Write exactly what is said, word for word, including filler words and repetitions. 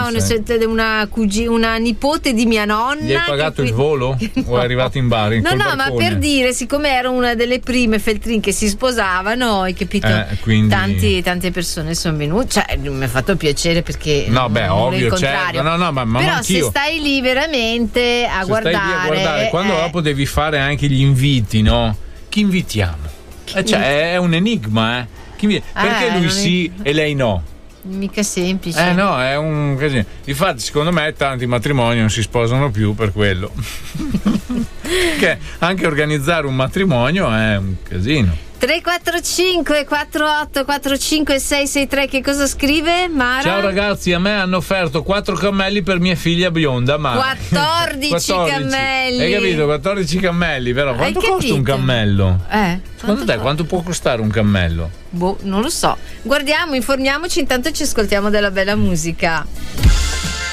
una, una, cugina, una nipote di mia nonna. Gli hai pagato il volo? No. O è arrivato in bar? In no, no, barcone? ma per dire, siccome ero una delle prime Feltrin che si sposavano, hai capito? Eh, quindi... Tanti, tante persone sono venute, cioè mi ha fatto piacere perché no, non, beh, non ovvio, il contrario. Certo. No, no, ma, ma però anch'io. se stai lì veramente a se guardare, stai lì a guardare quando eh, dopo devi fare anche gli inviti, no? Chi invitiamo? Chi eh, cioè, è un enigma, eh? Chi invi- eh perché lui sì è... e lei no? Mica semplice. Eh no, è un casino. Infatti, secondo me, tanti matrimoni non si sposano più per quello. Che anche organizzare un matrimonio è un casino. tre quattro cinque quattro otto quattro cinque sei sei tre, che cosa scrive Mara? Ciao ragazzi, a me hanno offerto quattro cammelli per mia figlia bionda, ma quattordici, quattordici cammelli. Hai capito? quattordici cammelli, però quanto Hai costa capito? un cammello? Eh, secondo te quanto può costare un cammello? Boh, non lo so. Guardiamo, informiamoci, intanto ci ascoltiamo della bella musica.